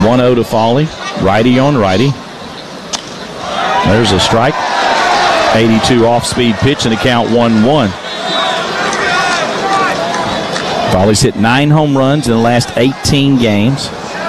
1-0 to Foley. Righty on righty. There's a strike. 82 off-speed pitch and the count 1-1. Foley's hit 9 home runs in the last 18 games.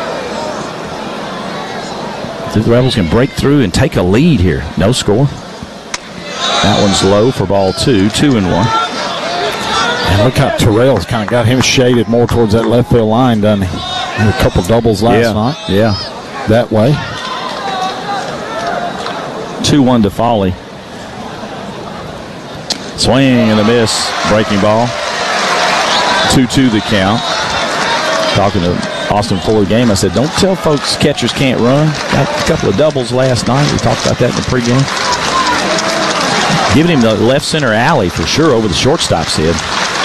The Rebels can break through and take a lead here. No score. That one's low for ball 2, 2-1. And look how Terrell's kind of got him shaded more towards that left field line, doesn't he? Had a couple doubles last night. Yeah. That way. 2-1 to Foley. Swing and a miss. Breaking ball. 2-2 the count. Talking to Austin Fuller game, I said, don't tell folks catchers can't run. Got a couple of doubles last night. We talked about that in the pregame. Giving him the left center alley for sure over the shortstop's head.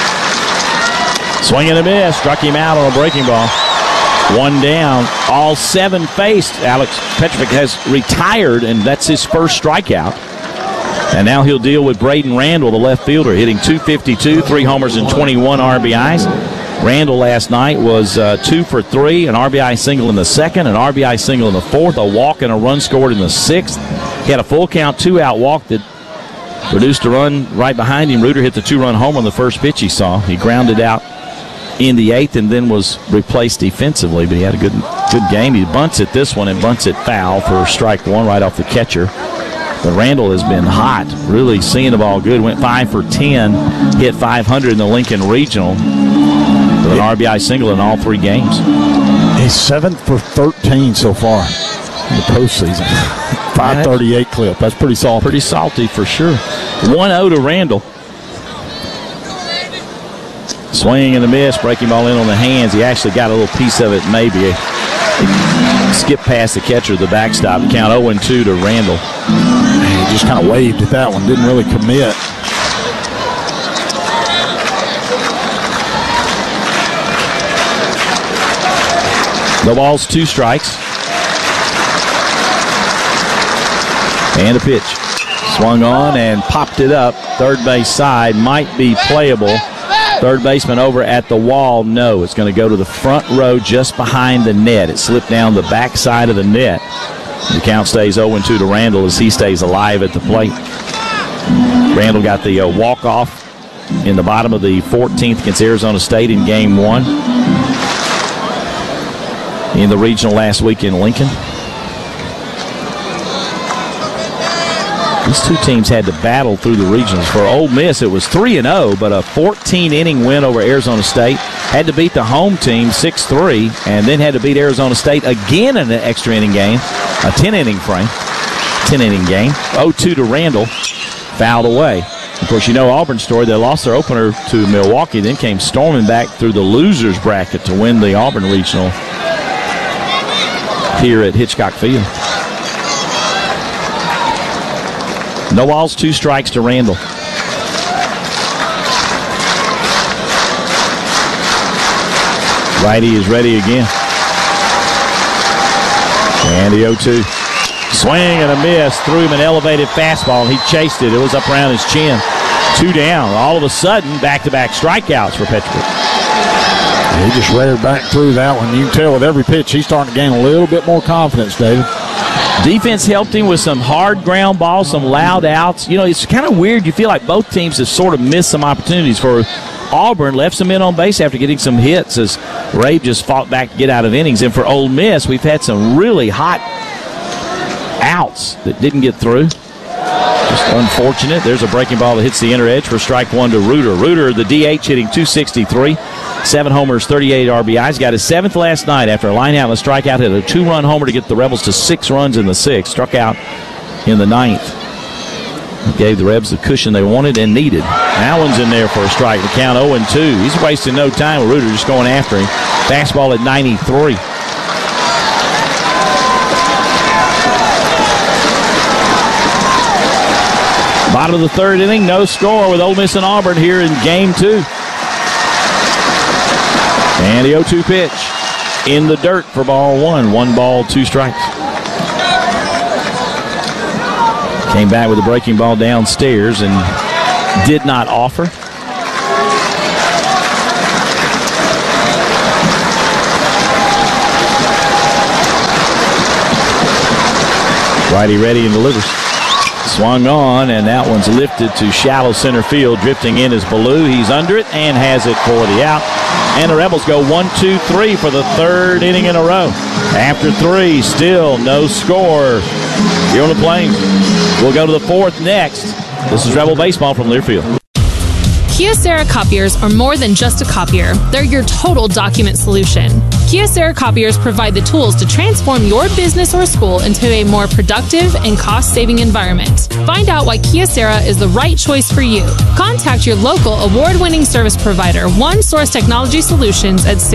Swing and a miss. Struck him out on a breaking ball. 1 down. All 7 faced. Alex Petrovic has retired, and that's his first strikeout. And now he'll deal with Braden Randall, the left fielder, hitting .252, 3 homers and 21 RBIs. Randall last night was 2 for 3, an RBI single in the second, an RBI single in the fourth, a walk and a run scored in the sixth. He had a full count 2-out walk that produced a run right behind him. Reuter hit the 2-run homer on the first pitch he saw. He grounded out in the 8th and then was replaced defensively, but he had a good game. He bunts it this one and bunts it foul for strike 1 right off the catcher. But Randall has been hot, really seeing the ball good. Went 5 for 10, hit 500 in the Lincoln Regional with an RBI single in all 3 games. He's 7 for 13 so far in the postseason. 538 clip. That's pretty salty. Pretty salty for sure. 1-0 to Randall. Swing and a miss. Breaking ball in on the hands. He actually got a little piece of it maybe. He skipped past the catcher at the backstop. Count 0-2 to Randall. He just kind of waved at that one. Didn't really commit. The ball's 2 strikes. And a pitch. Swung on and popped it up. Third base side might be playable. Third baseman over at the wall, no. It's going to go to the front row just behind the net. It slipped down the back side of the net. The count stays 0-2 to Randall as he stays alive at the plate. Randall got the walk-off in the bottom of the 14th against Arizona State in Game 1 in the regional last week in Lincoln. These 2 teams had to battle through the regionals. For Ole Miss, it was 3-0, but a 14-inning win over Arizona State. Had to beat the home team 6-3, and then had to beat Arizona State again in an extra inning game, a 10-inning frame, 10-inning game. 0-2 to Randall, fouled away. Of course, you know Auburn's story. They lost their opener to Milwaukee, then came storming back through the losers bracket to win the Auburn Regional here at Hitchcock Field. No balls, 2 strikes to Randall. Righty is ready again. And the 0-2. Swing and a miss. Threw him an elevated fastball, and he chased it. It was up around his chin. 2 down. All of a sudden, back-to-back strikeouts for Petrovic. He just reared back through that one. You can tell with every pitch he's starting to gain a little bit more confidence, David. Defense helped him with some hard ground balls, some loud outs. You know, it's kind of weird. You feel like both teams have sort of missed some opportunities. For Auburn, left some men on base after getting some hits as Ray just fought back to get out of innings. And for Ole Miss, we've had some really hot outs that didn't get through. Just unfortunate. There's a breaking ball that hits the inner edge for strike 1 to Reuter. Reuter, the DH, hitting .263. 7 homers, 38 RBIs. Got his 7th last night after a line out and a strikeout. Hit a 2-run homer to get the Rebels to 6 runs in the 6th. Struck out in the 9th. Gave the Rebs the cushion they wanted and needed. Allen's in there for a strike. The count 0-2. He's wasting no time with Reuter just going after him. Fastball at 93. Bottom of the 3rd inning, no score with Ole Miss and Auburn here in Game 2. And the 0-2 pitch in the dirt for ball 1. 1 ball, 2 strikes. Came back with a breaking ball downstairs and did not offer. Righty ready and delivers. Swung on, and that one's lifted to shallow center field. Drifting in is Ballou. He's under it and has it for the out. And the Rebels go 1-2-3 for the third inning in a row. After 3, still no score here on the Plains. We'll go to the 4th next. This is Rebel Baseball from Learfield. Kyocera copiers are more than just a copier. They're your total document solution. Kyocera copiers provide the tools to transform your business or school into a more productive and cost-saving environment. Find out why Kyocera is the right choice for you. Contact your local award-winning service provider, One Source Technology Solutions, at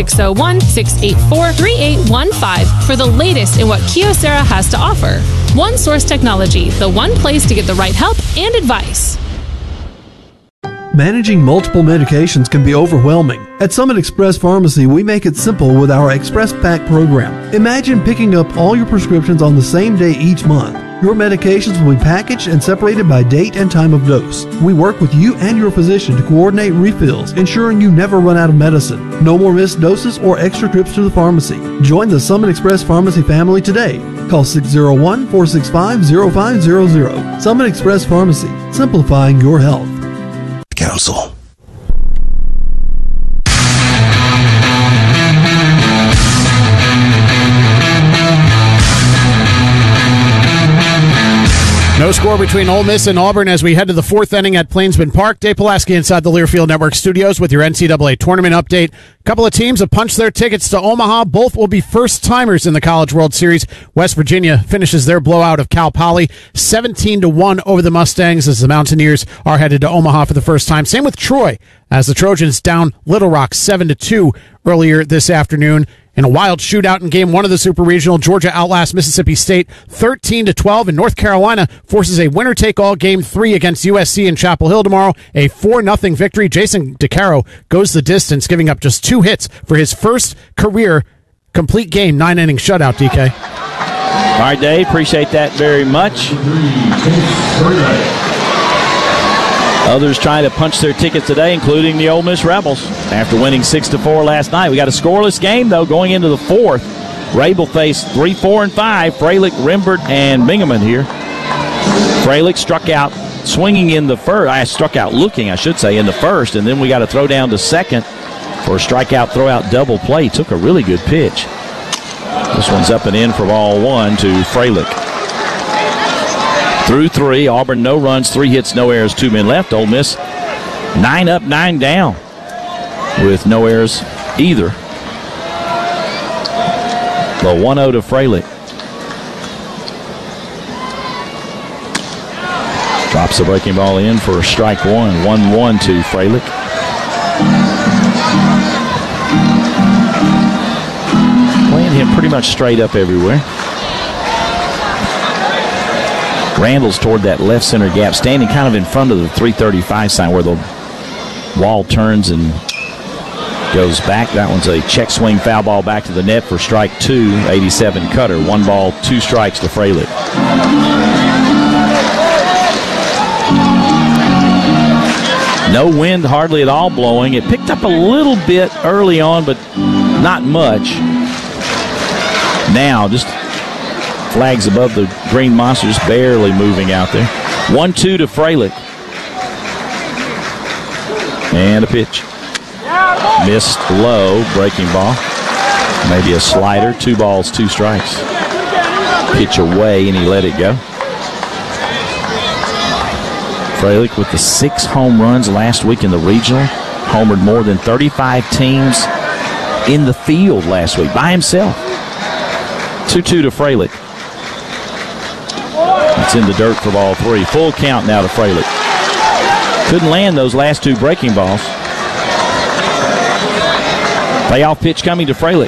601-684-3815 for the latest in what Kyocera has to offer. One Source Technology, the one place to get the right help and advice. Managing multiple medications can be overwhelming. At Summit Express Pharmacy, we make it simple with our Express Pack program. Imagine picking up all your prescriptions on the same day each month. Your medications will be packaged and separated by date and time of dose. We work with you and your physician to coordinate refills, ensuring you never run out of medicine. No more missed doses or extra trips to the pharmacy. Join the Summit Express Pharmacy family today. Call 601-465-0500. Summit Express Pharmacy, simplifying your health. Council. No score between Ole Miss and Auburn as we head to the 4th inning at Plainsman Park. Dave Pulaski inside the Learfield Network studios with your NCAA tournament update. A couple of teams have punched their tickets to Omaha. Both will be first-timers in the College World Series. West Virginia finishes their blowout of Cal Poly 17-1 over the Mustangs as the Mountaineers are headed to Omaha for the first time. Same with Troy as the Trojans down Little Rock 7-2 earlier this afternoon. In a wild shootout in Game 1 of the Super Regional, Georgia outlasts Mississippi State 13-12, and North Carolina forces a winner-take-all Game 3 against USC in Chapel Hill tomorrow. A 4-0 victory. Jason DeCaro goes the distance, giving up just 2 hits for his first career complete game, 9-inning shutout, DK. All right, Dave, appreciate that very much. Others trying to punch their tickets today, including the Ole Miss Rebels, after winning 6-4 last night. We got a scoreless game, though, going into the 4th. Rabel faced 3, 4, and 5. Freilich, Rembert, and Bingaman here. Freilich struck out swinging in the first. I struck out looking, I should say, in the first, and then we got a throw down to second for a strikeout, throw-out double play. Took a really good pitch. This one's up and in for ball 1 to Freilich. Through 3, Auburn no runs, 3 hits, no errors, 2 men left. Ole Miss 9 up, 9 down with no errors either. The 1-0 to Freilich. Drops the breaking ball in for strike 1. 1-1 to Freilich. Playing him pretty much straight up everywhere. Randall's toward that left center gap, standing kind of in front of the 335 sign where the wall turns and goes back. That one's a check swing foul ball back to the net for strike 2, 87 cutter. 1 ball, 2 strikes to Freilich. No wind hardly at all blowing. It picked up a little bit early on, but not much. Now, just flags above the green monsters, barely moving out there. 1-2 to Freilich. And a pitch. Missed low, breaking ball. Maybe a slider. 2 balls, 2 strikes. Pitch away, and he let it go. Freilich with the 6 home runs last week in the regional. Homered more than 35 teams in the field last week by himself. 2-2 to Freilich. It's in the dirt for ball 3. Full count now to Freilich. Couldn't land those last 2 breaking balls. Payoff pitch coming to Freilich.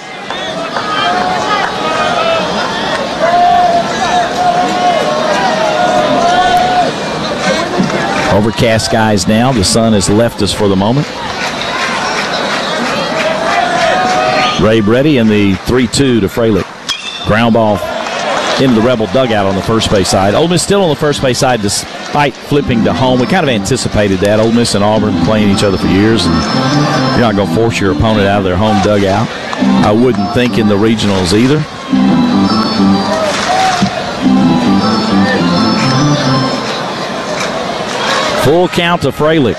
Overcast skies now. The sun has left us for the moment. Rabe ready, and the 3-2 to Freilich. Ground ball into the Rebel dugout on the first base side. Ole Miss still on the first base side despite flipping to home. We kind of anticipated that. Ole Miss and Auburn playing each other for years, and you're not going to force your opponent out of their home dugout. I wouldn't think in the regionals either. Full count to Freilich.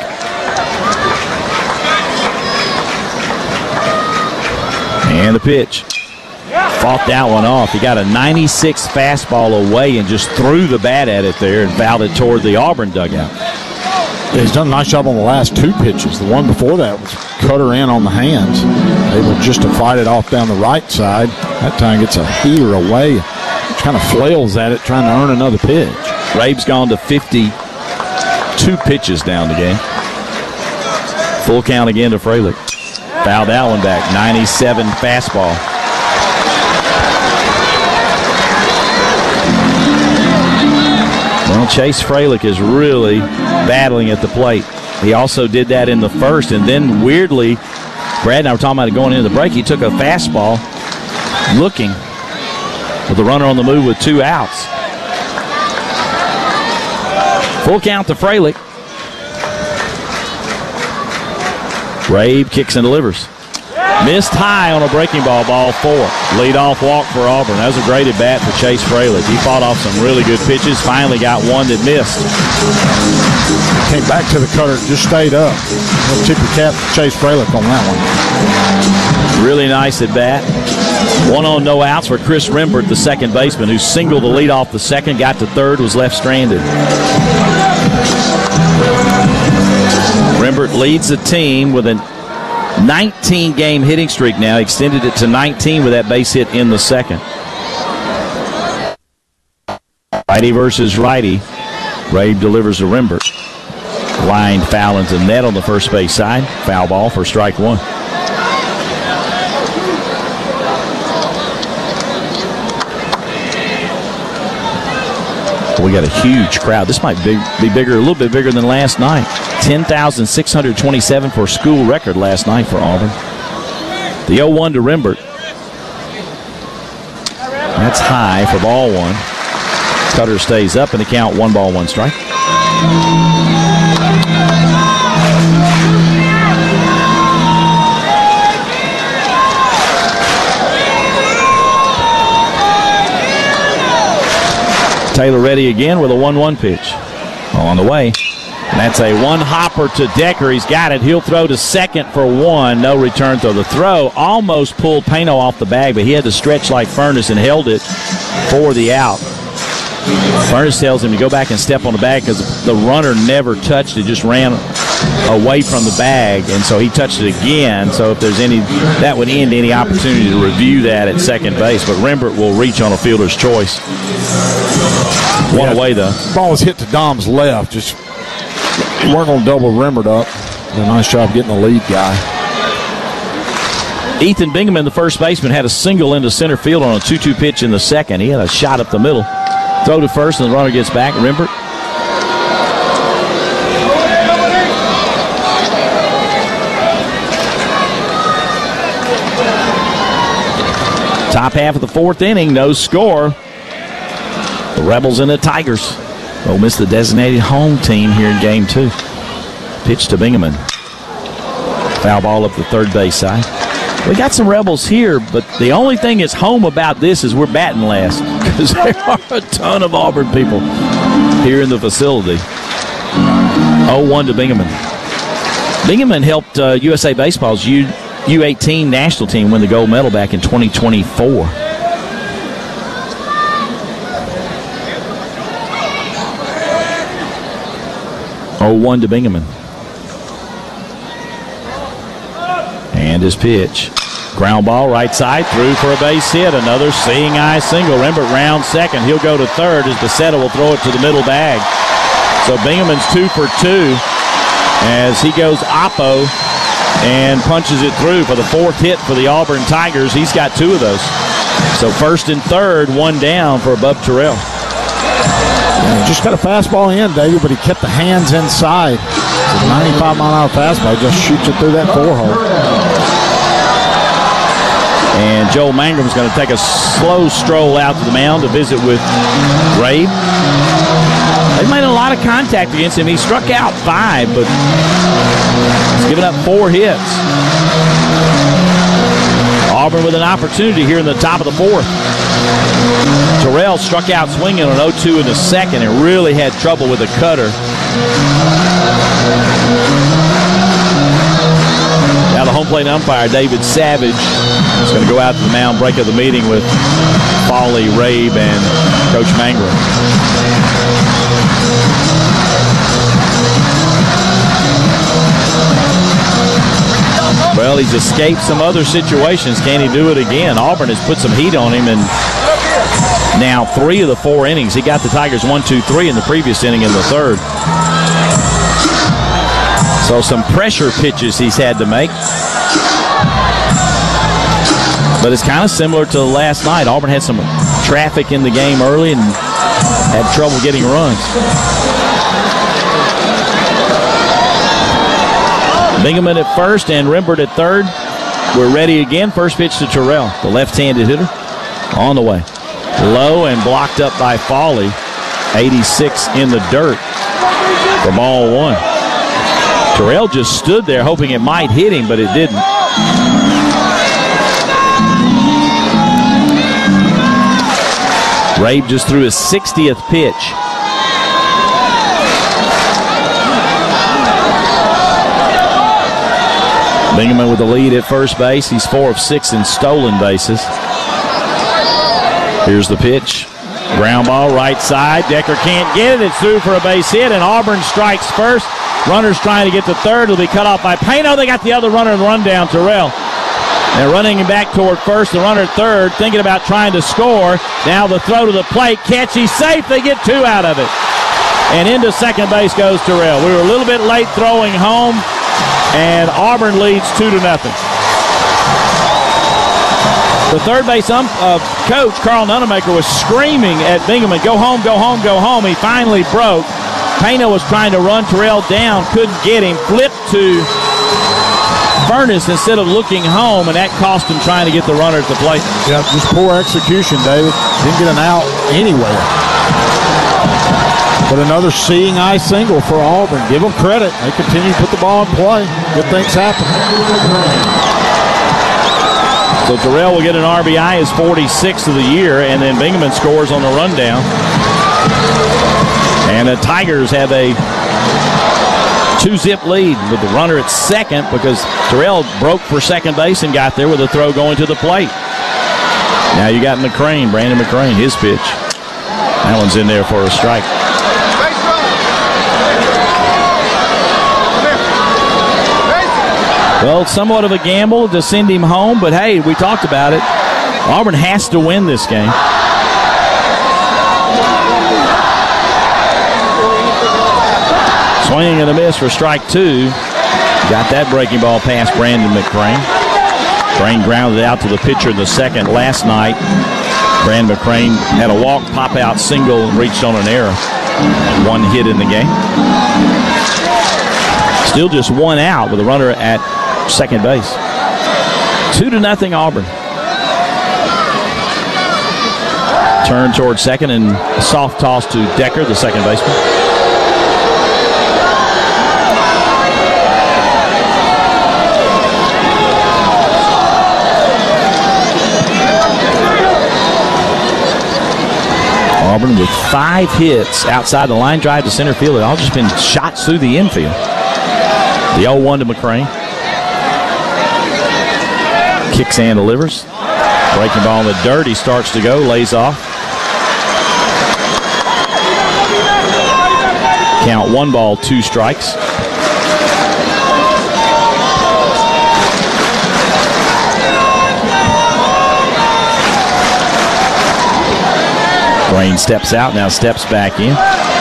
And the pitch. Fought that one off. He got a 96 fastball away and just threw the bat at it there and fouled it toward the Auburn dugout. Yeah, he's done a nice job on the last 2 pitches. The one before that was cutter in on the hands. Able just to fight it off down the right side. That time gets a heater away. Kind of flails at it, trying to earn another pitch. Rabe's gone to 52 pitches down the game. Full count again to Freilich. Fouled that one back. 97 fastball. Well, Chase Freilich is really battling at the plate. He also did that in the first, and then weirdly, Brad and I were talking about it going into the break, he took a fastball looking with the runner on the move with 2 outs. Full count to Freilich. Rabe kicks and delivers. Missed high on a breaking ball, ball 4. Leadoff walk for Auburn. That was a great at-bat for Chase Freilich. He fought off some really good pitches, finally got one that missed. Came back to the cutter, just stayed up. We'll tip your cap to Chase Freilich on that one. Really nice at-bat. 1 on, no outs for Chris Rembert, the second baseman, who singled the lead off the second, got to third, was left stranded. Rembert leads the team with a 19-game hitting streak now. Extended it to 19 with that base hit in the second. Righty versus righty. Rabe delivers to Rembert. Line foul into net on the first base side. Foul ball for strike 1. We got a huge crowd. This might be bigger, a little bit bigger than last night. 10,627 for a school record last night for Auburn. The 0-1 to Rembert. That's high for ball 1. Cutter stays up in the count, 1 ball, 1 strike. Taylor ready again with a 1-1 pitch. On the way. And that's a 1-hopper to Decker. He's got it. He'll throw to second for 1. No return throw. The throw almost pulled Pano off the bag, but he had to stretch like Furness and held it for the out. Furness tells him to go back and step on the bag because the runner never touched it, just ran away from the bag, and so he touched it again. So if there's any, that would end any opportunity to review that at second base. But Rembert will reach on a fielder's choice. One away, though. Ball was hit to Dom's left. Just weren't going to double Rembert up. Did a nice job getting the lead guy. Ethan Bingaman, the first baseman, had a single into center field on a 2-2 pitch in the second. He had a shot up the middle. Throw to first, and the runner gets back. Rembert. Top half of the 4th inning, no score. The Rebels and the Tigers. Ole Miss, the designated home team here in game 2. Pitch to Bingaman. Foul ball up the third base side. We got some Rebels here, but the only thing that's home about this is we're batting last because there are a ton of Auburn people here in the facility. 0-1 to Bingaman. Bingaman helped USA Baseball's U18 national team win the gold medal back in 2024. Oh-1 to Bingaman. And his pitch. Ground ball right side, through for a base hit. Another seeing eye single. Rembert round second. He'll go to third as Becerra will throw it to the middle bag. So Bingaman's 2 for 2 as he goes oppo and punches it through for the 4th hit for the Auburn Tigers. He's got 2 of those. So first and third, 1 down for Bub Terrell. Yeah, just got a fastball in, David, but he kept the hands inside. It's a 95-mile-an-hour fastball. He just shoots it through that 4-hole. And Joel Mangum's going to take a slow stroll out to the mound to visit with Rabe. They've made a lot of contact against him. He struck out 5, but he's given up 4 hits. Auburn with an opportunity here in the top of the 4th. Terrell struck out swinging on 0-2 in the second and really had trouble with the cutter. Now the home plate umpire, David Savage, is going to go out to the mound, break up the meeting with Foley, Rabe, and Coach Mangrum. Well, he's escaped some other situations. Can he do it again? Auburn has put some heat on him, and now 3 of the 4 innings. He got the Tigers 1-2-3 in the previous inning in the third. So some pressure pitches he's had to make. But it's kind of similar to last night. Auburn had some traffic in the game early and had trouble getting runs. Bingaman at first and Rembert at third. We're ready again. First pitch to Terrell, the left-handed hitter, on the way. Low and blocked up by Foley. 86 in the dirt for ball 1. Terrell just stood there hoping it might hit him, but it didn't. Rabe just threw his 60th pitch. Bingaman with the lead at first base. He's 4 of 6 in stolen bases. Here's the pitch. Ground ball, right side. Decker can't get it. It's through for a base hit, and Auburn strikes first. Runner's trying to get to third. It'll be cut off by Payno. They got the other runner in the rundown, Terrell. They're running him back toward first. The runner at third, thinking about trying to score. Now the throw to the plate. Catch. He's safe. They get 2 out of it. And into second base goes Terrell. We were a little bit late throwing home, and Auburn leads 2-0. The third base coach, Carl Nunemaker, was screaming at Bingaman, go home, go home, go home. He finally broke. Payno was trying to run Terrell down, couldn't get him, flipped to Furness instead of looking home, and that cost him trying to get the runner at the plate. Yeah, just poor execution, David. Didn't get an out anywhere. But another seeing eye single for Auburn. Give them credit. They continue to put the ball in play. Good things happen. So Terrell will get an RBI, his 46th of the year, and then Bingaman scores on the rundown. And the Tigers have a 2-zip lead with the runner at second because Terrell broke for second base and got there with a throw going to the plate. Now you got McCrane, Brandon McCrane, his pitch. That one's in there for a strike. Well, it's somewhat of a gamble to send him home, but hey, we talked about it. Auburn has to win this game. Swinging and a miss for strike 2. Got that breaking ball past Brandon McCrane. McCrane grounded out to the pitcher in the second last night. Brandon McCrane had a walk, pop-out single, and reached on an error. 1 hit in the game. Still just 1 out with a runner at second base. 2-0 Auburn. Turn towards second and soft toss to Decker, the second baseman. Auburn with 5 hits outside the line drive to center field. They've all just been shots through the infield. The 0-1 to McCrane. Kicks and delivers. Breaking ball in the dirt. He starts to go, lays off. Count 1 ball, 2 strikes. Brain steps out, now steps back in.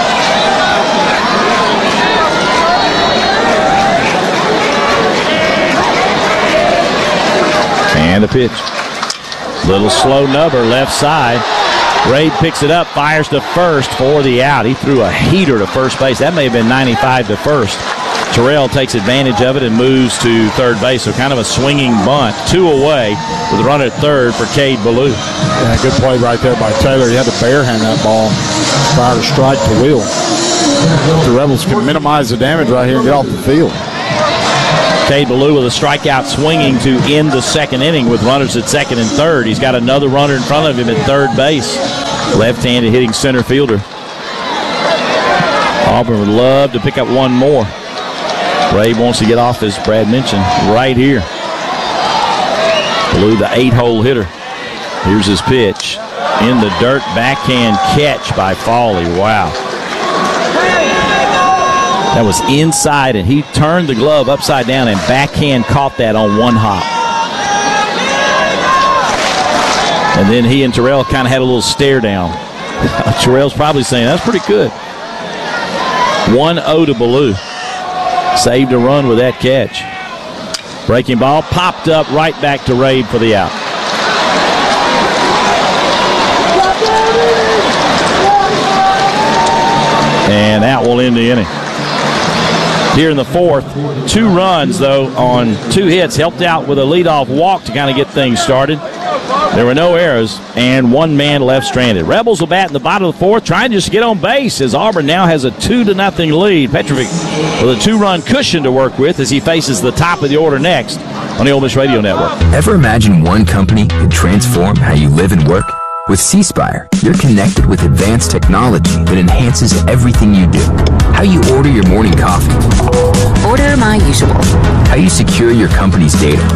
And a pitch. Little slow nubber left side. Rabe picks it up, fires to first for the out. He threw a heater to first base. That may have been 95 to first. Terrell takes advantage of it and moves to third base. So kind of a swinging bunt. 2 away with a runner at third for Cade Ballou. Yeah, good play right there by Taylor. He had to barehand that ball prior to strike to Will. The Rebels can minimize the damage right here and get off the field. Cade Ballou with a strikeout swinging to end the second inning with runners at second and third. He's got another runner in front of him at third base. Left-handed hitting center fielder. Auburn would love to pick up one more. Ray wants to get off, as Brad mentioned, right here. Blue, the 8-hole hitter. Here's his pitch. In the dirt, backhand catch by Fawley. Wow. That was inside, and he turned the glove upside down and backhand caught that on one hop. And then he and Terrell kind of had a little stare down. Terrell's probably saying, that's pretty good. 1-0 to Ballou. Saved a run with that catch. Breaking ball popped up right back to Raid for the out. And that will end the inning. Here in the fourth, 2 runs, though, on 2 hits, helped out with a leadoff walk to kind of get things started. There were no errors, and 1 man left stranded. Rebels will bat in the bottom of the fourth, trying just to get on base, as Auburn now has a 2-0 lead. Petrovic with a 2-run cushion to work with as he faces the top of the order next on the Ole Miss Radio Network. Ever imagine one company could transform how you live and work? With C-Spire, you're connected with advanced technology that enhances everything you do. How you order your morning coffee. Order my usual. How you secure your company's data.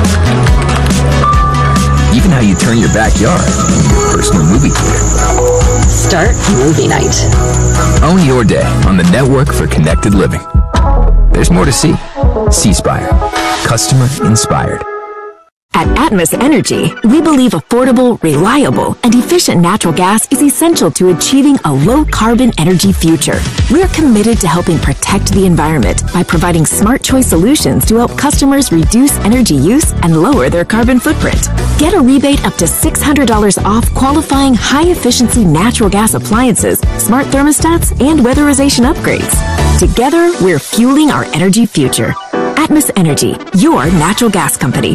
Even how you turn your backyard into your personal movie theater. Start movie night. Own your day on the network for connected living. There's more to see. C-Spire. Customer inspired. At Atmos Energy, we believe affordable, reliable, and efficient natural gas is essential to achieving a low-carbon energy future. We're committed to helping protect the environment by providing smart choice solutions to help customers reduce energy use and lower their carbon footprint. Get a rebate up to $600 off qualifying high-efficiency natural gas appliances, smart thermostats, and weatherization upgrades. Together, we're fueling our energy future. Atmos Energy, your natural gas company.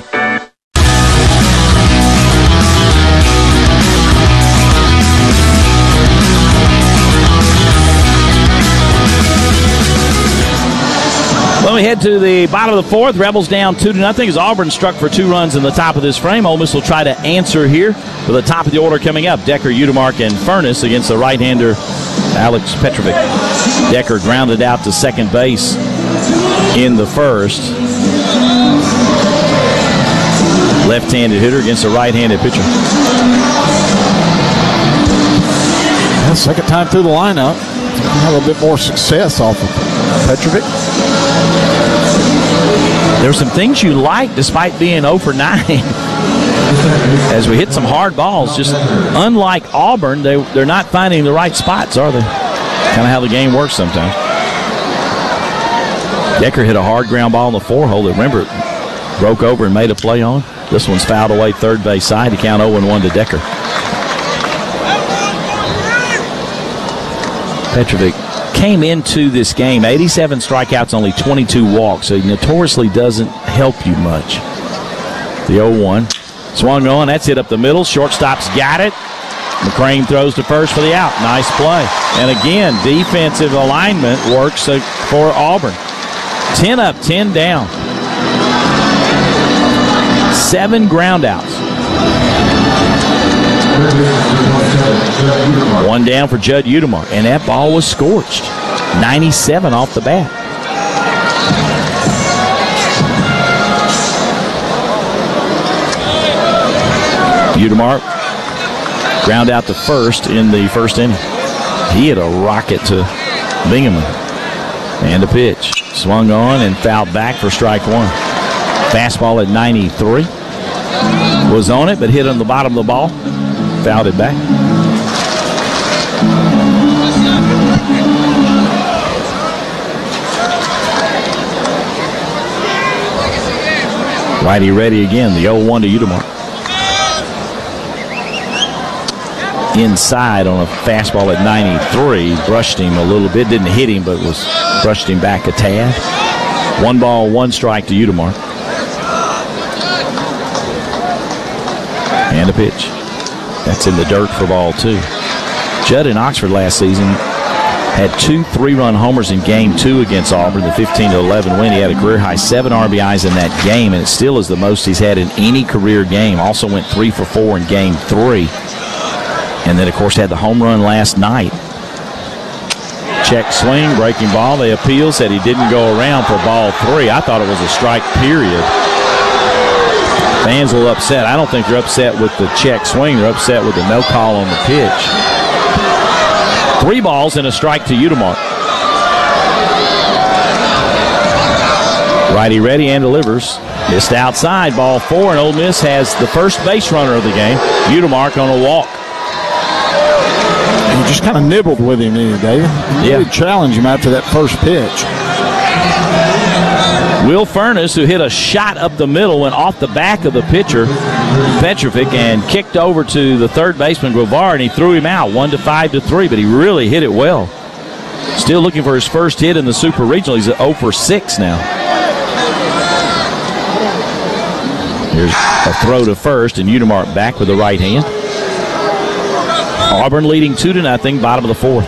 Well, we head to the bottom of the fourth. Rebels down 2-0 as Auburn struck for 2 runs in the top of this frame. Ole Miss will try to answer here with the top of the order coming up. Decker, Udemark, and Furness against the right-hander Alex Petrovic. Decker grounded out to second base in the first. Left-handed hitter against a right-handed pitcher. Yeah, second time through the lineup. Have a bit more success off of Petrovic. There's some things you like despite being 0 for 9. As we hit some hard balls, just unlike Auburn, they're not finding the right spots, are they? Kind of how the game works sometimes. Decker hit a hard ground ball in the 4-hole that, remember, broke over and made a play on. This one's fouled away third base side to count 0-1 to Decker. Petrovic came into this game, 87 strikeouts, only 22 walks, so he notoriously doesn't help you much. The 0-1. Swung on, that's hit up the middle. Shortstop's got it. McCrane throws to first for the out. Nice play. And again, defensive alignment works for Auburn. 10 up, 10 down. 7 groundouts. 1 down for Judd Udemark, and that ball was scorched. 97 off the bat. Udemark ground out to first in the first inning. He hit a rocket to Bingaman. And a pitch. Swung on and fouled back for strike 1. Fastball at 93. Was on it, but hit on the bottom of the ball. Fouled it back. Righty ready again, the 0-1 to Udemark. Inside on a fastball at 93. Brushed him a little bit. Didn't hit him, but brushed him back a tad. 1 ball, 1 strike to Udemark. And a pitch. That's in the dirt for ball 2. Judd in Oxford last season had 2 3-run homers in game 2 against Auburn, the 15-11 win. He had a career-high 7 RBIs in that game, and it still is the most he's had in any career game. Also went 3 for 4 in game 3. And then, of course, had the home run last night. Check swing, breaking ball. They appeal, said he didn't go around for ball 3. I thought it was a strike, period. Fans will upset. I don't think they're upset with the check swing. They're upset with the no call on the pitch. 3 balls and a strike to Udemark. Righty ready and delivers. Missed outside, ball 4, and Ole Miss has the first base runner of the game, Udemark, on a walk. And he just kind of nibbled with him, didn't he, David? He really challenged him after that first pitch. Will Furness, who hit a shot up the middle, went off the back of the pitcher, Petrovic, and kicked over to the third baseman, Guevara, and he threw him out 1-5-3, but he really hit it well. Still looking for his first hit in the Super Regional. He's at 0 for 6 now. Here's a throw to first, and Udemark back with the right hand. Auburn leading 2-0, bottom of the 4th.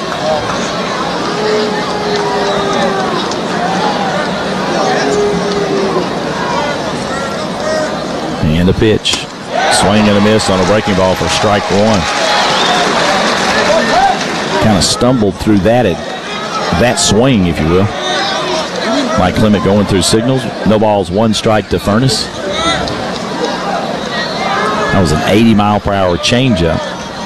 And the pitch. Swing and a miss on a breaking ball for strike 1. Kind of stumbled through that swing, if you will. Mike Clement going through signals. No balls, 1 strike to Furness. That was an 80-mile-per-hour changeup.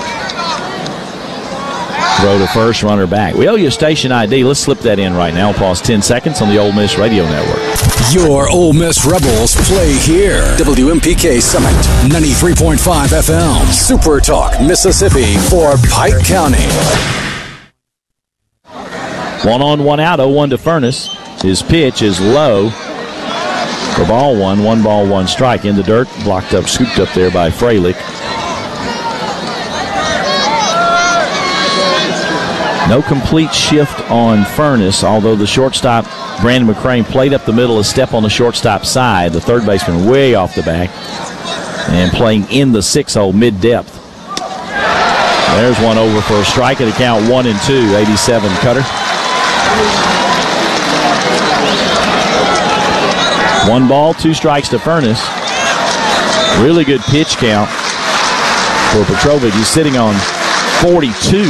Throw to first, runner back. We owe you a station ID. Let's slip that in right now. We'll pause 10 seconds on the Ole Miss Radio Network. Your Ole Miss Rebels play here. WMPK Summit, 93.5 FM. Super Talk, Mississippi for Pike County. 1 on, 1 out, 0-1 to Furness. His pitch is low for ball 1. 1 ball, 1 strike. In the dirt, blocked up, scooped up there by Freilich. No complete shift on Furness, although the shortstop, Brandon McCrane, played up the middle, a step on the shortstop side. The third baseman way off the back and playing in the 6-hole mid-depth. There's one over for a strike at a count 1-2, 87 cutter. 1 ball, 2 strikes to Furness. Really good pitch count for Petrovic. He's sitting on 42.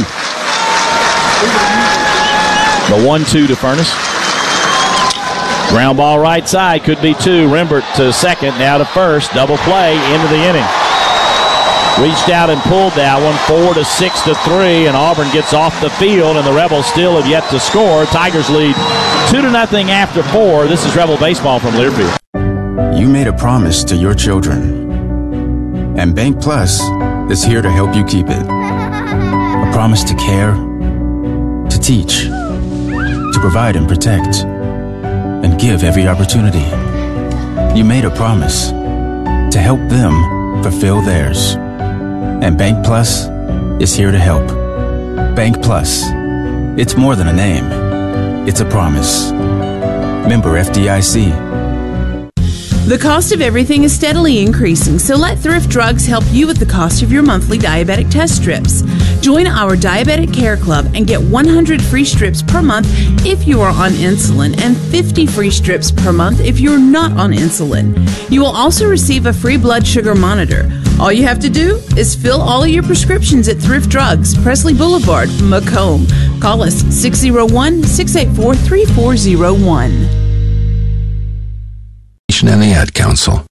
The 1-2 to Furness. Ground ball right side, could be 2. Rembert to second, now to first. Double play, into the inning. Reached out and pulled that one, 4-6-3, and Auburn gets off the field, and the Rebels still have yet to score. Tigers lead 2-0 after 4. This is Rebel Baseball from Learfield. You made a promise to your children, and Bank Plus is here to help you keep it. A promise to care, to teach, to provide and protect, and give every opportunity. You made a promise to help them fulfill theirs. And Bank Plus is here to help. Bank Plus. It's more than a name. It's a promise. Member FDIC. The cost of everything is steadily increasing, so let Thrift Drugs help you with the cost of your monthly diabetic test strips. Join our Diabetic Care Club and get 100 free strips per month if you are on insulin and 50 free strips per month if you're not on insulin. You will also receive a free blood sugar monitor. All you have to do is fill all of your prescriptions at Thrift Drugs, Presley Boulevard, Macomb. Call us 601-684-3401. And the Ad Council.